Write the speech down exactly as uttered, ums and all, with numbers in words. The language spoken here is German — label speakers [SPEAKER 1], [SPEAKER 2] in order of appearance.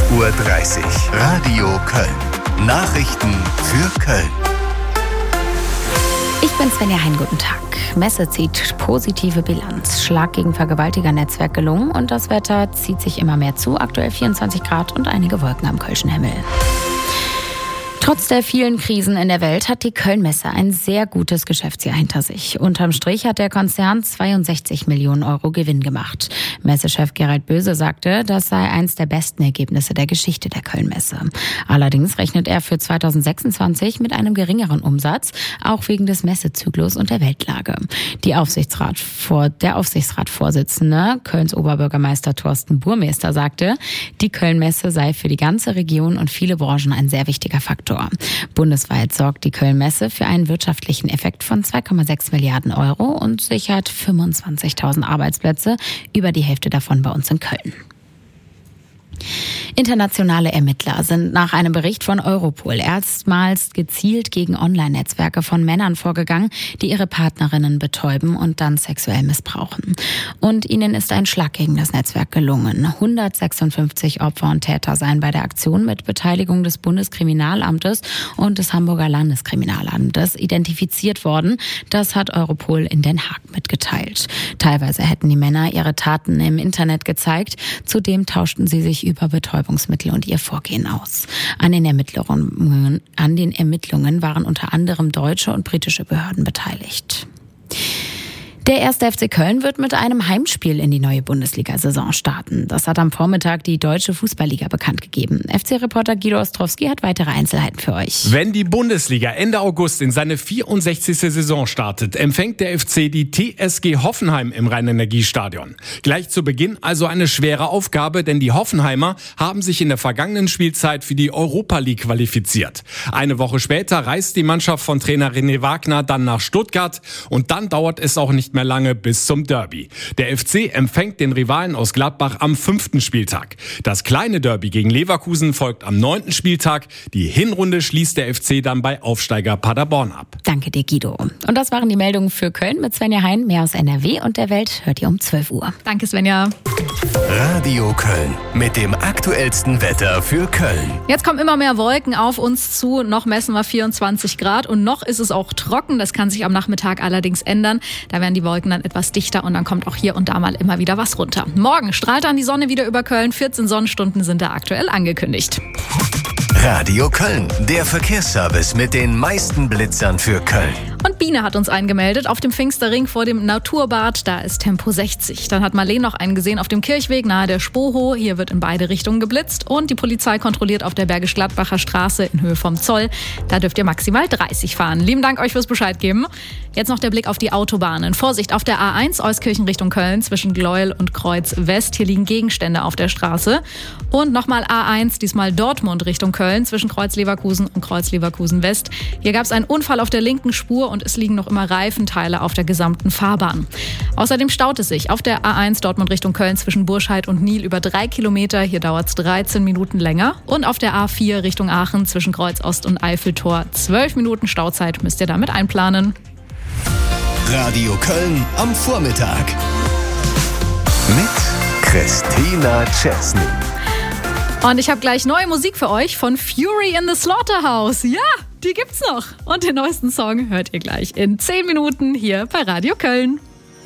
[SPEAKER 1] Uhr dreißig. Radio Köln. Nachrichten für Köln.
[SPEAKER 2] Ich bin Svenja Hein, guten Tag. Messe zieht positive Bilanz. Schlag gegen Vergewaltiger-Netzwerk gelungen und das Wetter zieht sich immer mehr zu. Aktuell vierundzwanzig Grad und einige Wolken am Kölschen Himmel. Trotz der vielen Krisen in der Welt hat die Köln-Messe ein sehr gutes Geschäftsjahr hinter sich. Unterm Strich hat der Konzern zweiundsechzig Millionen Euro Gewinn gemacht. Messechef Gerald Böse sagte, das sei eins der besten Ergebnisse der Geschichte der Köln-Messe. Allerdings rechnet er für zweitausendsechsundzwanzig mit einem geringeren Umsatz, auch wegen des Messezyklus und der Weltlage. Die Aufsichtsrat, der Aufsichtsratsvorsitzende, Kölns Oberbürgermeister Thorsten Burmester, sagte, die Köln-Messe sei für die ganze Region und viele Branchen ein sehr wichtiger Faktor. Bundesweit sorgt die Köln-Messe für einen wirtschaftlichen Effekt von zwei Komma sechs Milliarden Euro und sichert fünfundzwanzigtausend Arbeitsplätze, über die Hälfte davon bei uns in Köln. Internationale Ermittler sind nach einem Bericht von Europol erstmals gezielt gegen Online-Netzwerke von Männern vorgegangen, die ihre Partnerinnen betäuben und dann sexuell missbrauchen. Und ihnen ist ein Schlag gegen das Netzwerk gelungen. hundertsechsundfünfzig Opfer und Täter seien bei der Aktion mit Beteiligung des Bundeskriminalamtes und des Hamburger Landeskriminalamtes identifiziert worden. Das hat Europol in Den Haag mitgeteilt. Teilweise hätten die Männer ihre Taten im Internet gezeigt. Zudem tauschten sie sich über Betäubungsmittel und ihr Vorgehen aus. An den Ermittlungen, an den Ermittlungen waren unter anderem deutsche und britische Behörden beteiligt. Der erste F C Köln wird mit einem Heimspiel in die neue Bundesliga-Saison starten. Das hat am Vormittag die Deutsche Fußballliga bekannt gegeben. F C-Reporter Guido Ostrowski hat weitere Einzelheiten für euch.
[SPEAKER 3] Wenn die Bundesliga Ende August in seine vierundsechzigste Saison startet, empfängt der F C die T S G Hoffenheim im Rhein-Energiestadion. Gleich zu Beginn also eine schwere Aufgabe, denn die Hoffenheimer haben sich in der vergangenen Spielzeit für die Europa League qualifiziert. Eine Woche später reist die Mannschaft von Trainer René Wagner dann nach Stuttgart und dann dauert es auch nicht mehr lange bis zum Derby. Der F C empfängt den Rivalen aus Gladbach am fünften Spieltag. Das kleine Derby gegen Leverkusen folgt am neunten Spieltag. Die Hinrunde schließt der F C dann bei Aufsteiger Paderborn ab.
[SPEAKER 2] Danke dir, Guido. Und das waren die Meldungen für Köln mit Svenja Hein. Mehr aus N R W und der Welt hört ihr um zwölf Uhr.
[SPEAKER 4] Danke, Svenja.
[SPEAKER 1] Radio Köln mit dem aktuellsten Wetter für Köln.
[SPEAKER 4] Jetzt kommen immer mehr Wolken auf uns zu. Noch messen wir vierundzwanzig Grad und noch ist es auch trocken. Das kann sich am Nachmittag allerdings ändern. Da werden die Wolken dann etwas dichter und dann kommt auch hier und da mal immer wieder was runter. Morgen strahlt dann die Sonne wieder über Köln. vierzehn Sonnenstunden sind da aktuell angekündigt.
[SPEAKER 1] Radio Köln, der Verkehrsservice mit den meisten Blitzern für Köln.
[SPEAKER 4] Und Biene hat uns eingemeldet auf dem Pfingsterring vor dem Naturbad, da ist Tempo sechzig. Dann hat Marlene noch einen gesehen auf dem Kirchweg nahe der Spoho, hier wird in beide Richtungen geblitzt und die Polizei kontrolliert auf der Bergisch-Gladbacher Straße in Höhe vom Zoll. Da dürft ihr maximal dreißig fahren. Lieben Dank euch fürs Bescheid geben. Jetzt noch der Blick auf die Autobahnen. Vorsicht auf der A eins Euskirchen Richtung Köln zwischen Gleuel und Kreuz West. Hier liegen Gegenstände auf der Straße. Und nochmal A eins, diesmal Dortmund Richtung Köln zwischen Kreuz Leverkusen und Kreuz Leverkusen West. Hier gab es einen Unfall auf der linken Spur und es liegen noch immer Reifenteile auf der gesamten Fahrbahn. Außerdem staut es sich auf der A eins Dortmund Richtung Köln zwischen Burscheid und Nil über drei Kilometer. Hier dauert es dreizehn Minuten länger. Und auf der A vier Richtung Aachen zwischen Kreuz Ost und Eiffeltor zwölf Minuten Stauzeit müsst ihr damit einplanen.
[SPEAKER 1] Radio Köln am Vormittag. Mit Christina Chesney.
[SPEAKER 4] Und ich habe gleich neue Musik für euch von Fury in the Slaughterhouse. Ja, die gibt's noch. Und den neuesten Song hört ihr gleich in zehn Minuten hier bei Radio Köln.